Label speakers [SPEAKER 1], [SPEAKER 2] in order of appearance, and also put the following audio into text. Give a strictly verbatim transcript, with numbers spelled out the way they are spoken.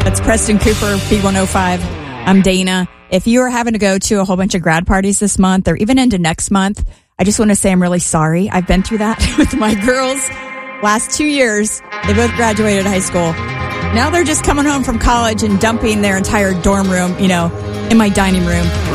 [SPEAKER 1] That's Preston Cooper, B one oh five. I'm Dana. If you are having to go to a whole bunch of grad parties this month or even into next month, I just want to say I'm really sorry. I've been through that with my girls. Last two years, they both graduated high school. Now they're just coming home from college and dumping their entire dorm room, you know, in my dining room.